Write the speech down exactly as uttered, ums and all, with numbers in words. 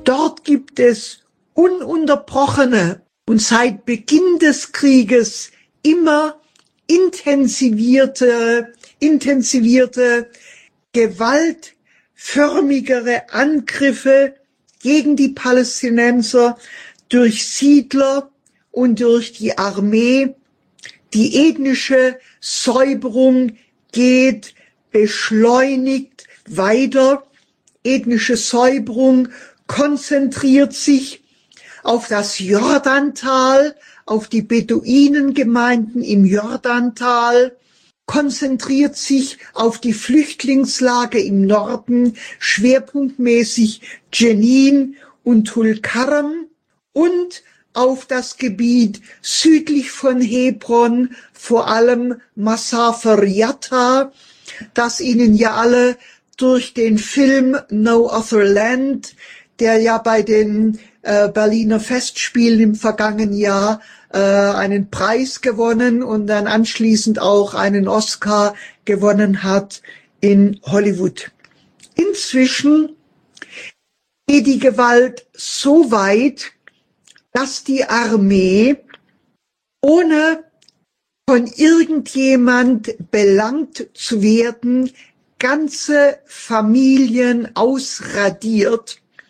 Dort gibt es ununterbrochene und seit Beginn des Krieges immer intensivierte, intensivierte, gewaltförmigere Angriffe gegen die Palästinenser durch Siedler und durch die Armee. Die ethnische Säuberung geht beschleunigt weiter. Ethnische Säuberung konzentriert sich auf das Jordantal, auf die Beduinengemeinden im Jordantal, konzentriert sich auf die Flüchtlingslager im Norden, schwerpunktmäßig Jenin und Tulkarm, und auf das Gebiet südlich von Hebron, vor allem Masafer Yatta, das Ihnen ja alle durch den Film No Other Land, der ja bei den äh, Berliner Festspielen im vergangenen Jahr äh, einen Preis gewonnen und dann anschließend auch einen Oscar gewonnen hat in Hollywood. Inzwischen geht die Gewalt so weit, dass die Armee, ohne von irgendjemand belangt zu werden, ganze Familien ausradiert.